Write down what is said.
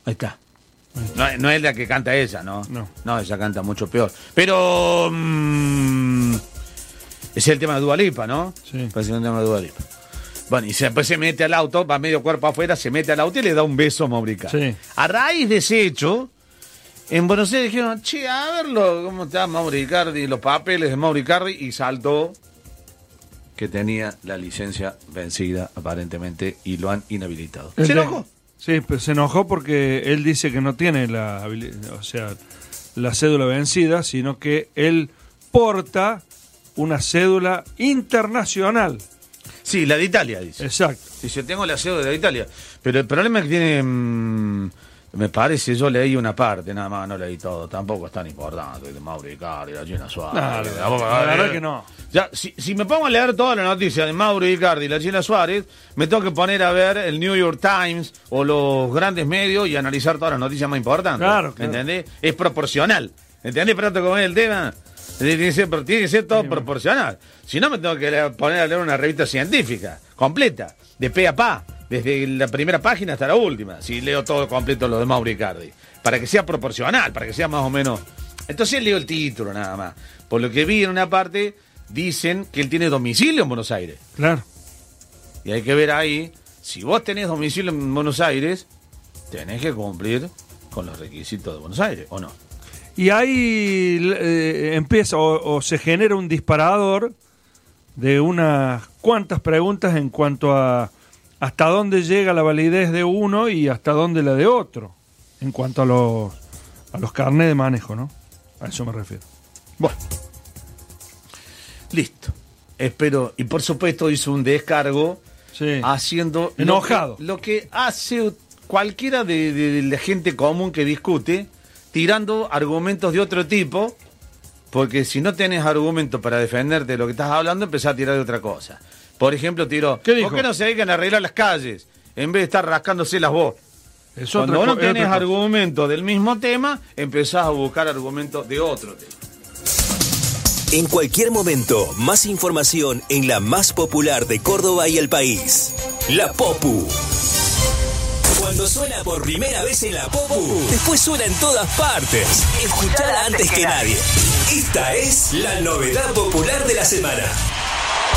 Ahí está. No es la que canta ella, ¿no? No, ella canta mucho peor. Pero ese es el tema de Dua Lipa, ¿no? Sí. Parece un tema de Dua Lipa. Bueno, y después se mete al auto, va medio cuerpo afuera, se mete al auto y le da un beso a Mauro Icardi. Sí. A raíz de ese hecho, en Buenos Aires dijeron, che, a verlo, ¿cómo está Mauro Icardi? Los papeles de Mauro Icardi, y saltó que tenía la licencia vencida, aparentemente, y lo han inhabilitado. ¿Se enojó? Sí, pero se enojó porque él dice que no tiene la cédula vencida, sino que él porta una cédula internacional. Sí, la de Italia, dice. Exacto. Dice, tengo la cédula de Italia. Pero el problema es que tiene... me parece, yo leí una parte, nada más, no leí todo. Tampoco es tan importante. De Mauro Icardi, la China Suárez. La verdad que no. Ya, si me pongo a leer toda la noticia de Mauro Icardi y la China Suárez, me tengo que poner a ver el New York Times o los grandes medios y analizar todas las noticias más importantes. Claro. ¿Entendés? Es proporcional. ¿Entendés? Pronto cómo es el tema. Tiene que ser todo proporcional. Si no, me tengo que poner a leer una revista científica, completa, de pe a pa, desde la primera página hasta la última, si leo todo completo lo de Mauro Icardi, para que sea proporcional, para que sea más o menos... Entonces leo el título nada más. Por lo que vi en una parte, dicen que él tiene domicilio en Buenos Aires. Claro. Y hay que ver ahí, si vos tenés domicilio en Buenos Aires, tenés que cumplir con los requisitos de Buenos Aires, ¿o no? Y ahí empieza o se genera un disparador de unas cuantas preguntas en cuanto a hasta dónde llega la validez de uno y hasta dónde la de otro, en cuanto a los carnés de manejo, ¿no? A eso me refiero. Bueno, listo. Espero, y por supuesto hizo un descargo, sí, haciendo enojado. Lo que hace cualquiera de la gente común que discute, tirando argumentos de otro tipo, porque si no tenés argumentos para defenderte de lo que estás hablando, empezás a tirar de otra cosa. Por ejemplo, tiró, ¿qué dijo? ¿por qué no se dedican a arreglar las calles en vez de estar rascándose las vos? Cuando vos no tenés argumentos del mismo tema, empezás a buscar argumentos de otro tema. En cualquier momento, más información en la más popular de Córdoba y el país. La Popu. Cuando suena por primera vez en la Popu, después suena en todas partes. Escuchala antes que nadie. Esta es la novedad popular de la semana.